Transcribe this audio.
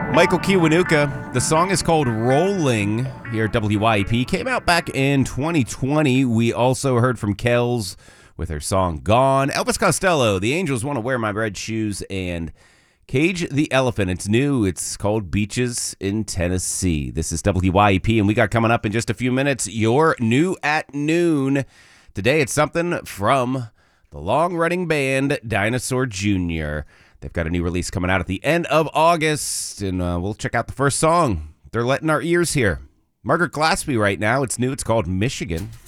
Michael Kiwanuka. The song is called Rolling here at WYEP. Came out back in 2020. We also heard from Kells with her song Gone. Elvis Costello, The Angels Want to Wear My Red Shoes, and Cage the Elephant. It's new. It's called Beaches in Tennessee. This is WYEP, and we got coming up in just a few minutes your New at Noon. Today it's something from the long-running band Dinosaur Jr. They've got a new release coming out at the end of August, and we'll check out the first song. They're letting our ears hear. Margaret Glaspie right now. It's new. It's called Michigan.